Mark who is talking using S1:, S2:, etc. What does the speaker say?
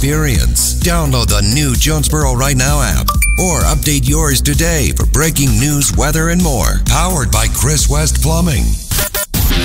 S1: experience. Download the new Jonesboro Right Now app or update yours today for breaking news, weather, and more. Powered by Chris West Plumbing.